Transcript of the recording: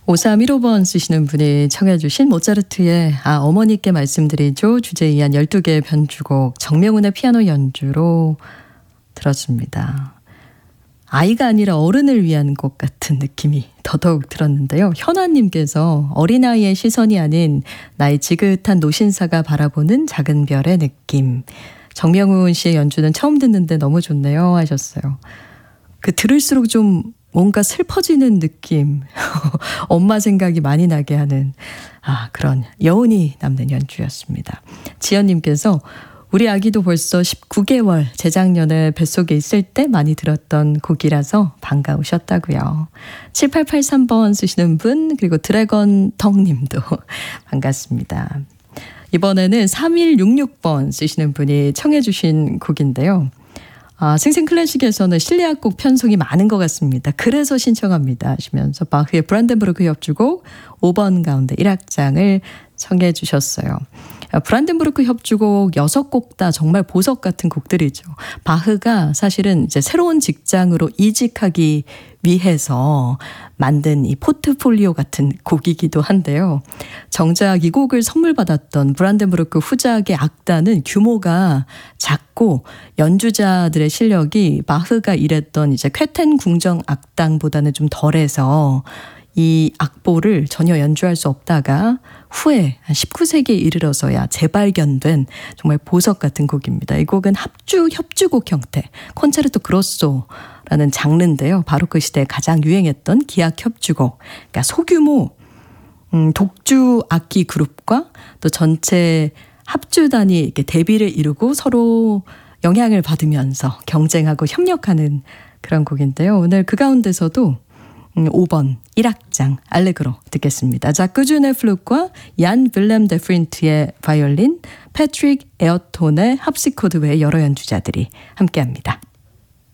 5315번 쓰시는 분이 청해 주신 모차르트의 어머니께 말씀드리죠. 주제에 의한 12개의 변주곡 정명훈의 피아노 연주로 들었습니다. 아이가 아니라 어른을 위한 곡 같은 느낌이 더더욱 들었는데요. 현아님께서 어린아이의 시선이 아닌 나의 지긋한 노신사가 바라보는 작은 별의 느낌. 정명훈 씨의 연주는 처음 듣는데 너무 좋네요 하셨어요. 들을수록 좀 뭔가 슬퍼지는 느낌, 엄마 생각이 많이 나게 하는 그런 여운이 남는 연주였습니다. 지연님께서 우리 아기도 벌써 19개월 재작년에 뱃속에 있을 때 많이 들었던 곡이라서 반가우셨다고요. 7883번 쓰시는 분 그리고 드래건 덕님도 반갑습니다. 이번에는 3166번 쓰시는 분이 청해 주신 곡인데요. 생생클래식에서는 실내악곡 편성이 많은 것 같습니다. 그래서 신청합니다 하시면서 바흐의 브란덴부르크 협주곡 5번 가운데 1악장을 청해 주셨어요. 브란덴부르크 협주곡 6곡 다 정말 보석 같은 곡들이죠. 바흐가 사실은 이제 새로운 직장으로 이직하기 위해서 만든 이 포트폴리오 같은 곡이기도 한데요. 정작 이 곡을 선물 받았던 브란덴부르크 후작의 악단은 규모가 작고 연주자들의 실력이 바흐가 일했던 이제 쾌텐 궁정 악단보다는 좀 덜해서 이 악보를 전혀 연주할 수 없다가 후에 한 19세기에 이르러서야 재발견된 정말 보석 같은 곡입니다. 이 곡은 협주곡 형태, 콘체르토 그로소라는 장르인데요. 바로크 시대에 가장 유행했던 기악 협주곡, 그러니까 소규모 독주 악기 그룹과 또 전체 합주단이 이렇게 대비를 이루고 서로 영향을 받으면서 경쟁하고 협력하는 그런 곡인데요. 오늘 그 가운데서도 5번 1악장 알레그로 듣겠습니다. 자크 주네 플룻과 얀 빌렘 데프린트의 바이올린, 패트릭 에어톤의 합시코드 외의 여러 연주자들이 함께합니다.